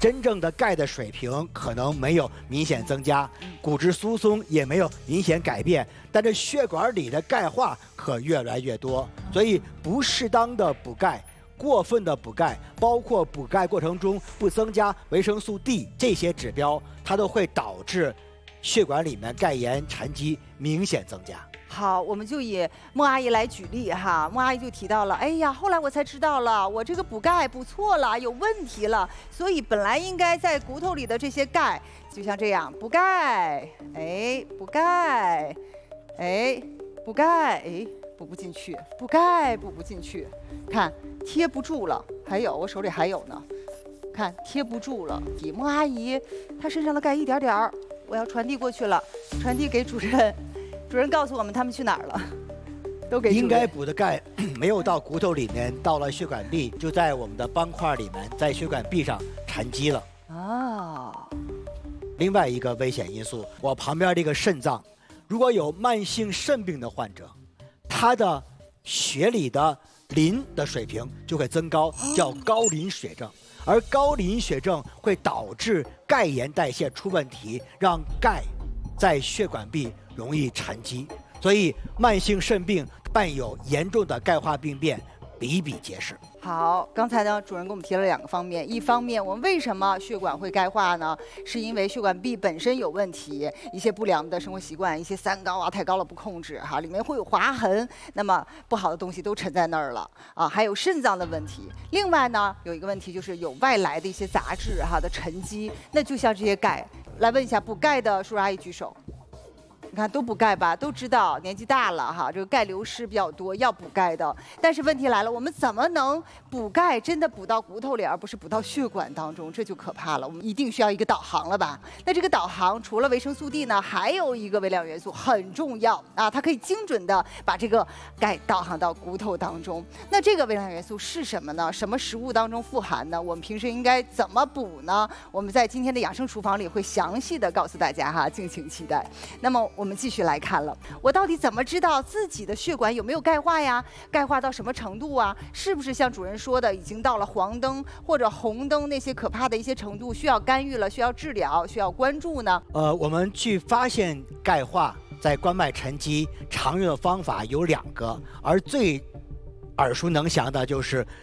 真正的钙的水平可能没有明显增加，骨质疏松也没有明显改变，但这血管里的钙化可越来越多。所以不适当的补钙、过分的补钙，包括补钙过程中不增加维生素 D 这些指标，它都会导致血管里面钙盐沉积明显增加。 好，我们就以孟阿姨来举例哈。孟阿姨就提到了，哎呀，后来我才知道了，我这个补钙补错了，有问题了。所以本来应该在骨头里的这些钙，就像这样补钙，哎，补钙，哎，补钙，哎，补不进去，补钙补不进去，看贴不住了。还有我手里还有呢，看贴不住了。孟阿姨她身上的钙一点点儿，我要传递过去了，传递给主任。主任告诉我们他们去哪儿了，都给应该补的钙没有到骨头里面，到了血管壁，就在我们的斑块里面，在血管壁上沉积了。 啊， 另外一个危险因素，我旁边这个肾脏，如果有慢性肾病的患者，他的血里的磷的水平就会增高，叫高磷血症。而高磷血症会导致钙盐代谢出问题，让钙在血管壁容易沉积，所以慢性肾病伴有严重的钙化病变比比皆是。 好，刚才呢，主任给我们提了2个方面。一方面，我们为什么血管会钙化呢？是因为血管壁本身有问题，一些不良的生活习惯，一些三高啊，太高了不控制哈，里面会有划痕，那么不好的东西都沉在那儿了啊。还有肾脏的问题。另外呢，有一个问题就是有外来的一些杂质哈的沉积，那就像这些钙。来问一下补钙的叔叔阿姨举手。你看都补钙吧，都知道年纪大了哈，这个钙流失比较多，要补钙的。但是问题来了，我们怎么能补钙真的补到骨头里，而不是补到血管当中？这就可怕了。我们一定需要一个导航了吧？那这个导航除了维生素 D 呢，还有一个微量元素很重要啊，它可以精准的把这个钙导航到骨头当中。那这个微量元素是什么呢？什么食物当中富含呢？我们平时应该怎么补呢？我们在今天的养生厨房里会详细的告诉大家哈，敬请期待。那么我们继续来看了，我到底怎么知道自己的血管有没有钙化呀？钙化到什么程度啊？是不是像主任说的，已经到了黄灯或者红灯那些可怕的一些程度，需要干预了，需要治疗，需要关注呢？ 我们去发现钙化在冠脉沉积，常用的方法有2个，而最耳熟能详的就是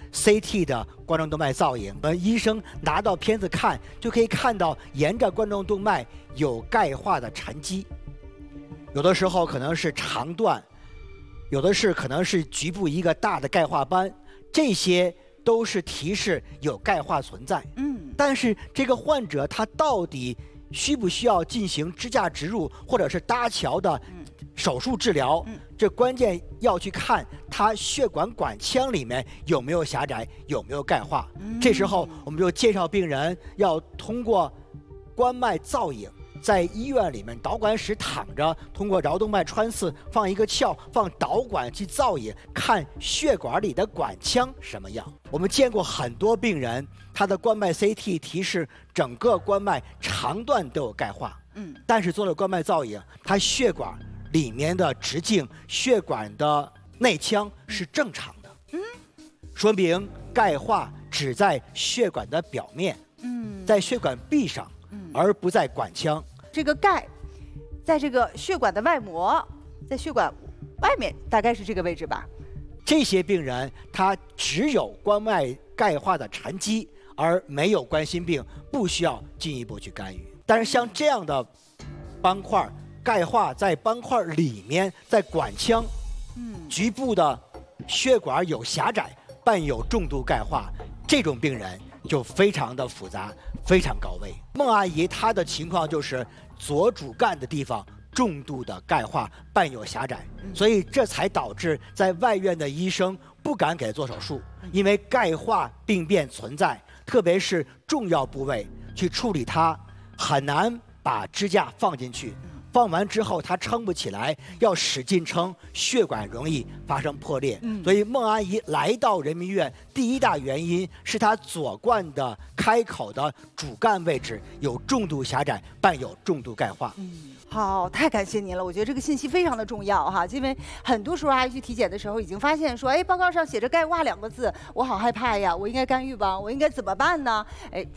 CT 的冠状动脉造影。我们医生拿到片子看，就可以看到沿着冠状动脉有钙化的沉积。有的时候可能是肠段，有的是可能是局部一个大的钙化斑，这些都是提示有钙化存在。但是这个患者他到底需不需要进行支架植入或者是搭桥的手术治疗？这关键要去看他血管管腔里面有没有狭窄，有没有钙化。这时候我们就介绍病人要通过冠脉造影。在医院里面导管室躺着，通过桡动脉穿刺放一个鞘，放导管去造影，看血管里的管腔什么样。我们见过很多病人，他的冠脉 CT 提示整个冠脉长段都有钙化，但是做了冠脉造影，他血管里面的直径、血管的内腔是正常的，说明钙化只在血管的表面，在血管壁上。而不在管腔。 这个钙，在这个血管的外膜，在血管外面，大概是这个位置吧。 这些病人他只有冠脉钙化的沉积，而没有冠心病，不需要进一步去干预。但是像这样的斑块，钙化在斑块里面，在管腔，局部的血管有狭窄，伴有重度钙化，这种病人就非常的复杂，非常高危。孟阿姨她的情况就是左主干的地方重度的钙化，伴有狭窄，所以这才导致在外院的医生不敢给做手术，因为钙化病变存在，特别是重要部位去处理它，很难把支架放进去。放完之后它撑不起来，要使劲撑，血管容易发生破裂。所以孟阿姨来到人民医院，第一大原因是她左冠的开口的主干位置有重度狭窄，伴有重度钙化。 好，太感谢您了！我觉得这个信息非常的重要哈，因为很多时候阿姨去体检的时候已经发现说，哎，报告上写着钙化2个字，我好害怕呀，我应该干预吧？我应该怎么办呢？哎，